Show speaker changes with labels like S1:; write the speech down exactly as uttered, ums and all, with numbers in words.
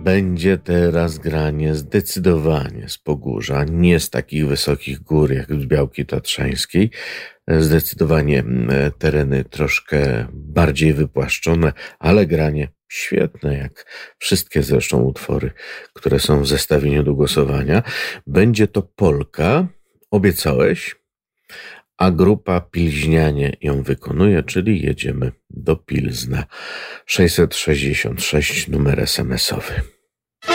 S1: będzie teraz granie zdecydowanie z Pogórza, nie z takich wysokich gór jak z Białki Tatrzańskiej. Zdecydowanie tereny troszkę bardziej wypłaszczone, ale granie świetne, jak wszystkie zresztą utwory, które są w zestawieniu do głosowania. Będzie to polka, obiecałeś, a grupa Pilźnianie ją wykonuje, czyli jedziemy do Pilzna. sześćset sześćdziesiąt sześć numer es em esowy.